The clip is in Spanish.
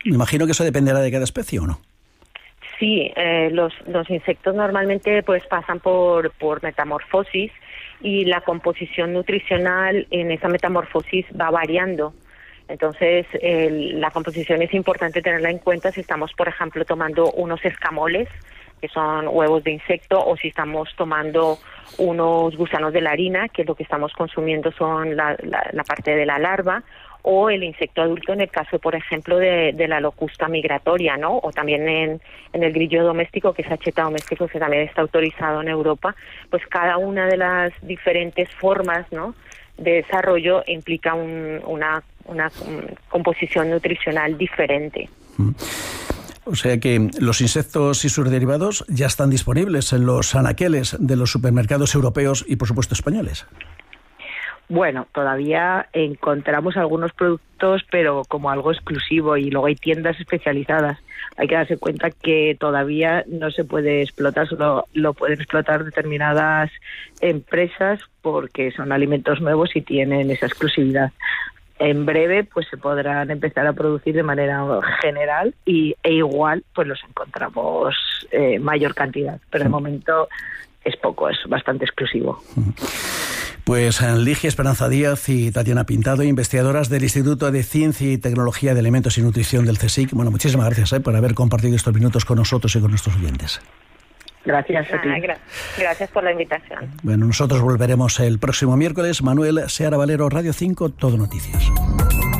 Me imagino que eso dependerá de cada especie, ¿o no? Sí, los insectos normalmente pues pasan por metamorfosis, y la composición nutricional en esa metamorfosis va variando. Entonces, la composición es importante tenerla en cuenta si estamos, por ejemplo, tomando unos escamoles, que son huevos de insecto, o si estamos tomando unos gusanos de la harina, que lo que estamos consumiendo son la parte de la larva, o el insecto adulto en el caso, por ejemplo, de la locusta migratoria, ¿no? O también en el grillo doméstico, que es Hacheta doméstico, que también está autorizado en Europa. Pues cada una de las diferentes formas, ¿no?, de desarrollo implica una composición nutricional diferente. O sea que los insectos y sus derivados ya están disponibles en los anaqueles de los supermercados europeos y, por supuesto, españoles. Bueno, todavía encontramos algunos productos, pero como algo exclusivo, y luego hay tiendas especializadas. Hay que darse cuenta que todavía no se puede explotar, solo lo pueden explotar determinadas empresas porque son alimentos nuevos y tienen esa exclusividad. En breve pues se podrán empezar a producir de manera general e igual pues los encontramos mayor cantidad, pero de momento es poco, es bastante exclusivo. Pues Ligia Esperanza Díaz y Tatiana Pintado, investigadoras del Instituto de Ciencia y Tecnología de Alimentos y Nutrición del CSIC. Bueno, muchísimas gracias por haber compartido estos minutos con nosotros y con nuestros oyentes. Gracias a ti. Gracias por la invitación. Bueno, nosotros volveremos el próximo miércoles. Manuel Seara Valero, Radio 5, Todo Noticias.